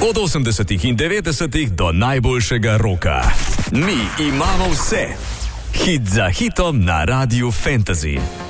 Od 80. in 90. do najboljšega roka. Mi imamo vse. Hit za hitom na Radiu Fantasy.